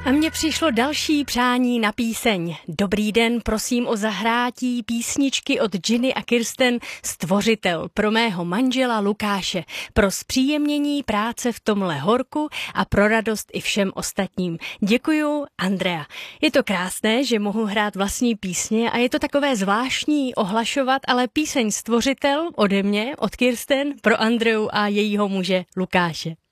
A mně přišlo další přání na píseň. Dobrý den, prosím o zahrátí písničky od Ginny a Kirsten Stvořitel pro mého manžela Lukáše, pro zpříjemnění práce v tomhle horku a pro radost i všem ostatním. Děkuju, Andrea. Je to krásné, že mohu hrát vlastní písně a je to takové zvláštní ohlašovat, ale píseň Stvořitel ode mě, od Kirsten, pro Andreu a jejího muže Lukáše.